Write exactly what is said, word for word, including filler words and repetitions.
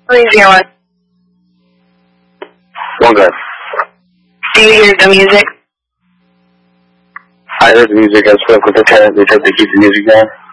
Three zero one. One good. Do you hear the music? I heard the music. I spoke with the tenant. They said they keep the music down.